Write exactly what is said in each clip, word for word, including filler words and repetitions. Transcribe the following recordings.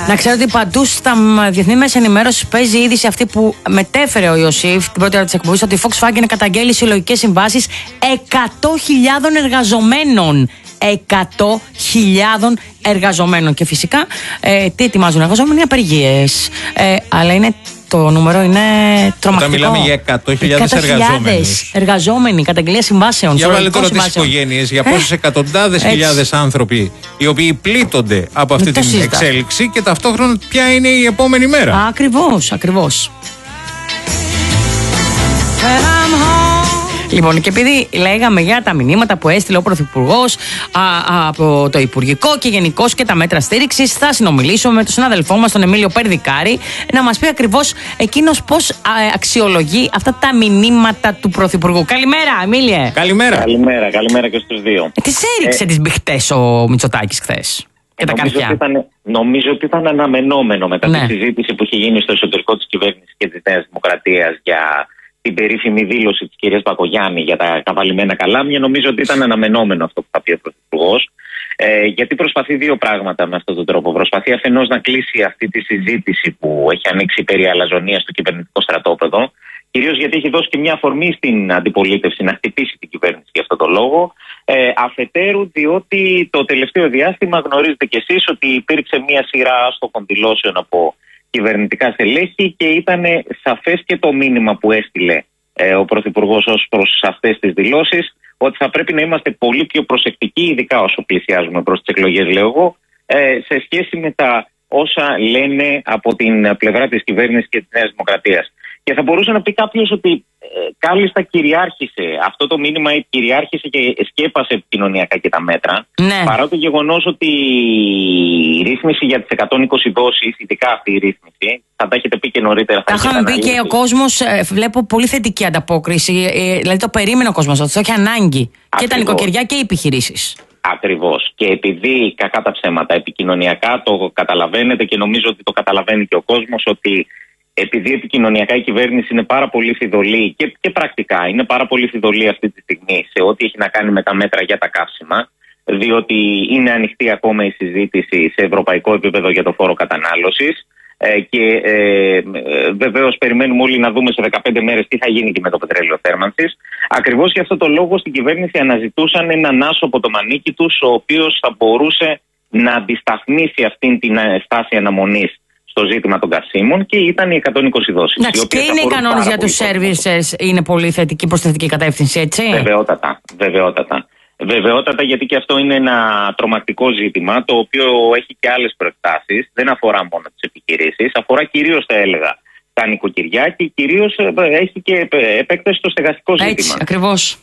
Να ξέρω ότι παντού στα διεθνή μέσα ενημέρωση παίζει η είδηση αυτή που μετέφερε ο Ιωσήφ την πρώτη ώρα της εκπομπής, ότι η Volkswagen καταγγέλει συλλογικές συμβάσεις εκατό χιλιάδων εργαζομένων. εκατό χιλιάδων εργαζομένων. Και φυσικά ε, τι ετοιμάζουν οι εργαζόμενοι? Απεργίες. Ε, αλλά είναι. Το νούμερο είναι τρομακτικό. Όταν μιλάμε για εκατό χιλιάδες εργαζόμενους. Εργαζόμενοι, καταγγελία συμβάσεων. Για βάλε τώρα τις οικογένειες, για πόσες ε, εκατοντάδες έτσι. χιλιάδες άνθρωποι οι οποίοι πλήττονται από αυτή την συζητά. εξέλιξη και ταυτόχρονα ποια είναι η επόμενη μέρα. Ακριβώς, ακριβώς. Λοιπόν, και επειδή λέγαμε για τα μηνύματα που έστειλε ο Πρωθυπουργός από το Υπουργικό και γενικώς και τα μέτρα στήριξης, θα συνομιλήσουμε με τον συνάδελφό μας, τον Εμίλιο Περδικάρη, να μας πει ακριβώς εκείνος πώς α, αξιολογεί αυτά τα μηνύματα του Πρωθυπουργού. Καλημέρα, Εμίλιε. Καλημέρα. Καλημέρα, καλημέρα και στους δύο. Ε, τις έριξε ε, τις μπιχτές ο Μητσοτάκης χθες. Και νομίζω, τα ότι ήταν, νομίζω ότι ήταν αναμενόμενο μετά ναι. τη συζήτηση που είχε γίνει στο εσωτερικό της κυβέρνησης και της Νέας Δημοκρατίας για την περίφημη δήλωση της κυρίας Μπακογιάννη για τα καβαλημένα καλάμια. Νομίζω ότι ήταν αναμενόμενο αυτό που θα πει ο Πρωθυπουργός. Ε, γιατί προσπαθεί δύο πράγματα με αυτόν τον τρόπο. Προσπαθεί αφενός να κλείσει αυτή τη συζήτηση που έχει ανοίξει περί αλαζονίας στο κυβερνητικό στρατόπεδο. Κυρίως γιατί έχει δώσει και μια αφορμή στην αντιπολίτευση να χτυπήσει την κυβέρνηση για αυτόν τον λόγο. Ε, αφετέρου, διότι το τελευταίο διάστημα γνωρίζετε κι εσείς ότι υπήρξε μια σειρά άστοχων δηλώσεων από κυβερνητικά στελέχη και ήταν σαφές και το μήνυμα που έστειλε ε, ο Πρωθυπουργός ως προς αυτές τις δηλώσεις, ότι θα πρέπει να είμαστε πολύ πιο προσεκτικοί, ειδικά όσο πλησιάζουμε προς τις εκλογές, λέω εγώ, ε, σε σχέση με τα όσα λένε από την πλευρά της κυβέρνησης και της Νέας Δημοκρατίας. Και θα μπορούσε να πει κάποιος ότι ε, κάλλιστα κυριάρχησε αυτό το μήνυμα, κυριάρχησε και σκέπασε επικοινωνιακά και τα μέτρα. Ναι. Παρά το γεγονός ότι η ρύθμιση για τις εκατόν είκοσι δόσεις, ειδικά αυτή η ρύθμιση, θα τα έχετε πει και νωρίτερα. Τα είχαμε πει και ο κόσμος, ε, βλέπω πολύ θετική ανταπόκριση. Ε, δηλαδή το περίμενε ο κόσμος, το έχει ανάγκη. Ακριβώς. Και τα νοικοκυριά και οι επιχειρήσεις. Ακριβώς. Και επειδή κακά τα ψέματα επικοινωνιακά το καταλαβαίνετε και νομίζω ότι το καταλαβαίνει και ο κόσμος, ότι επειδή επικοινωνιακά η κυβέρνηση είναι πάρα πολύ φιδωλή και, και πρακτικά είναι πάρα πολύ φιδωλή αυτή τη στιγμή σε ό,τι έχει να κάνει με τα μέτρα για τα καύσιμα, διότι είναι ανοιχτή ακόμα η συζήτηση σε ευρωπαϊκό επίπεδο για το φόρο κατανάλωσης ε, και ε, βεβαίως περιμένουμε όλοι να δούμε σε δεκαπέντε μέρες τι θα γίνει και με το πετρέλαιο θέρμανσης. Ακριβώς για αυτό το λόγο στην κυβέρνηση αναζητούσαν έναν άσο από το μανίκι τους, ο οποίος θα μπορούσε να αντισταθμίσει αυτήν την στάση αναμονής στο ζήτημα των καυσίμων, και ήταν οι εκατόν είκοσι δόσεις. Εντάξει, και είναι οι κανόνες για τους services, είναι πολύ θετική προς θετική κατεύθυνση, έτσι. Βεβαιότατα, βεβαιότατα. Βεβαιότατα, γιατί και αυτό είναι ένα τρομακτικό ζήτημα, το οποίο έχει και άλλες προεκτάσεις. Δεν αφορά μόνο τις επιχειρήσεις, αφορά κυρίως, θα έλεγα, τα νοικοκυριά και κυρίως έχει και επέκταση στο στεγαστικό ζήτημα. Έτσι, ακριβώς.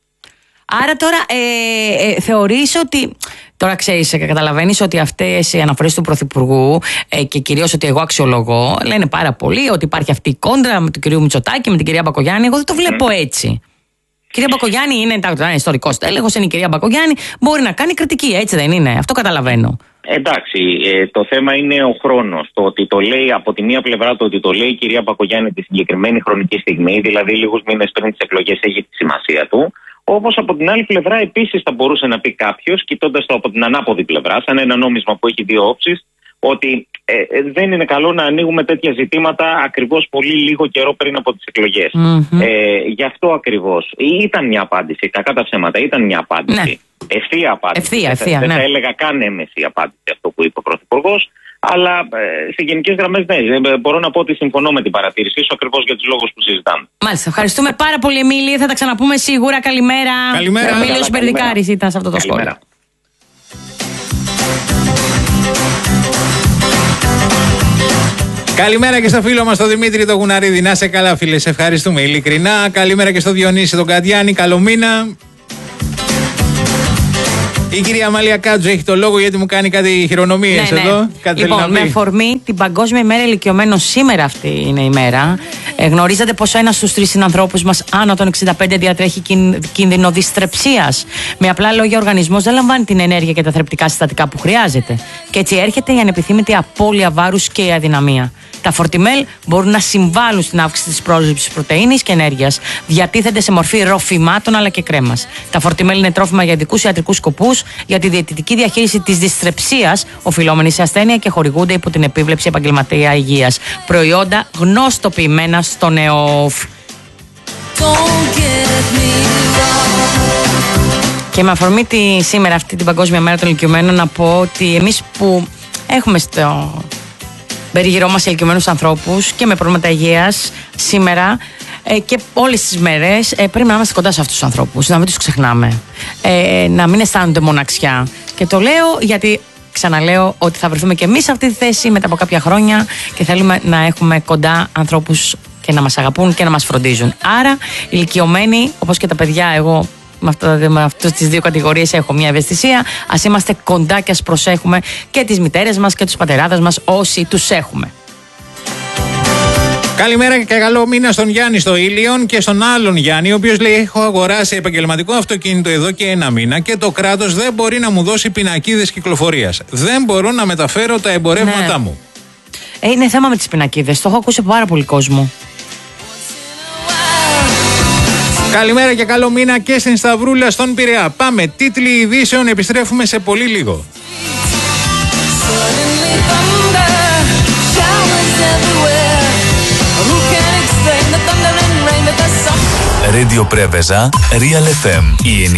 Άρα τώρα ε, ε, θεωρείς ότι, τώρα ξέρεις και καταλαβαίνεις ότι αυτές οι αναφορές του Πρωθυπουργού ε, και κυρίως ότι εγώ αξιολογώ, λένε πάρα πολύ ότι υπάρχει αυτή η κόντρα με τον κύριο Μητσοτάκη, με την κυρία Μπακογιάννη. Εγώ δεν το βλέπω mm. έτσι. Η κυρία Μπακογιάννη είναι, είναι ιστορικός τέλεχος, είναι η κυρία Μπακογιάννη, μπορεί να κάνει κριτική, έτσι δεν είναι? Αυτό καταλαβαίνω. Εντάξει, ε, το θέμα είναι ο χρόνος. Το ότι το λέει από τη μία πλευρά, το ότι το λέει η κυρία Μπακογιάννη τη συγκεκριμένη χρονική στιγμή, δηλαδή λίγους μήνες πριν τις εκλογές, έχει τη σημασία του. Όπως από την άλλη πλευρά επίσης θα μπορούσε να πει κάποιος, κοιτώντας το από την ανάποδη πλευρά, σαν ένα νόμισμα που έχει δύο όψεις, ότι ε, ε, δεν είναι καλό να ανοίγουμε τέτοια ζητήματα ακριβώς πολύ λίγο καιρό πριν από τις εκλογές. Mm-hmm. Ε, γι' αυτό ακριβώς ήταν μια απάντηση, κακά τα ψέματα, ήταν μια απάντηση. Ναι. Ευθεία απάντηση. Ευθεία, ευθεία, δεν ναι. θα έλεγα καν έμεση απάντηση αυτό που είπε ο Πρωθυπουργός. Αλλά ε, σε γενικές γραμμές ναι, ε, μπορώ να πω ότι συμφωνώ με την παρατήρησή σου ακριβώς για τους λόγους που συζητάμε. Μάλιστα. Ευχαριστούμε πάρα πολύ, Εμίλη. Θα τα ξαναπούμε σίγουρα. Καλημέρα. Καλημέρα. Ο Εμίλιος Περδικάρης ήταν σε αυτό το σχόλιο. Καλημέρα και στο φίλο μας τον Δημήτρη τον Γουναρίδη. Να σε καλά, φίλε. Σε ευχαριστούμε ειλικρινά. Καλημέρα και στο Διονύση τον Καντιάνη. Καλό μήνα. Η κυρία Αμαλία Κάτζο έχει το λόγο γιατί μου κάνει κάτι χειρονομίες ναι, εδώ. Ναι. Κάτι λοιπόν, με αφορμή την Παγκόσμια ημέρα ηλικιωμένων, σήμερα αυτή είναι η μέρα. Ε, γνωρίζετε πως ένας στους τρεις συνανθρώπους μας άνω των εξήντα πέντε διατρέχει κίνδυνο δυστρεψίας. Με απλά λόγια, ο οργανισμός δεν λαμβάνει την ενέργεια και τα θρεπτικά συστατικά που χρειάζεται. Και έτσι έρχεται η ανεπιθύμητη απώλεια βάρους και η αδυναμία. Τα φορτιμέλ μπορούν να συμβάλλουν στην αύξηση της πρόσληψης πρωτεΐνης και ενέργειας. Διατίθενται σε μορφή ροφημάτων αλλά και κρέμας. Τα φορτιμέλ είναι τρόφιμα για ειδικούς ιατρικούς σκοπούς, για τη διαιτητική διαχείριση της δυστρεψίας, οφειλόμενη σε ασθένεια, και χορηγούνται υπό την επίβλεψη επαγγελματία υγείας. Προϊόντα γνωστοποιημένα στον ΕΟΦ. Και με αφορμή τη σήμερα αυτή την Παγκόσμια Μέρα των Ηλικιωμένων, να πω ότι εμείς που έχουμε στο περιγυρό μας ηλικιωμένους ανθρώπους και με προβλήματα υγείας σήμερα ε, και όλες τις μέρες ε, πρέπει να είμαστε κοντά σε αυτούς τους ανθρώπους, να μην τους ξεχνάμε, ε, να μην αισθάνονται μοναξιά. Και το λέω γιατί ξαναλέω ότι θα βρεθούμε και εμείς σε αυτή τη θέση μετά από κάποια χρόνια και θέλουμε να έχουμε κοντά ανθρώπους και να μας αγαπούν και να μας φροντίζουν. Άρα, ηλικιωμένοι, όπως και τα παιδιά, εγώ με αυτές τις δύο κατηγορίες έχω μια ευαισθησία. Ας είμαστε κοντά και ας προσέχουμε και τις μητέρες μας και τους πατεράδες μας όσοι τους έχουμε. Καλημέρα και καλό μήνα στον Γιάννη στο Ήλιον και στον άλλον Γιάννη, ο οποίος λέει: έχω αγοράσει επαγγελματικό αυτοκίνητο εδώ και ένα μήνα και το κράτος δεν μπορεί να μου δώσει πινακίδες κυκλοφορίας. Δεν μπορώ να μεταφέρω τα εμπορεύματά ναι. μου. Ε, είναι θέμα με τις πινακίδες. Το έχω ακούσει από πάρα πολύ κόσμο. Καλημέρα και καλό μήνα και στην Σταυρούλα στον Πειραιά. Πάμε, τίτλοι ειδήσεων, επιστρέφουμε σε πολύ λίγο. Radio Preveza, Real εφ εμ.